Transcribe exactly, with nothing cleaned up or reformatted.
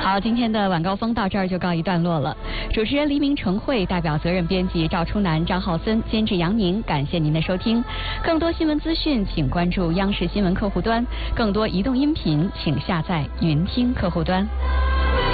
好，今天的晚高峰到这儿就告一段落了。主持人黎明、程慧，代表责任编辑赵初南、张浩森，监制杨宁，感谢您的收听。更多新闻资讯，请关注央视新闻客户端；更多移动音频，请下载云听客户端。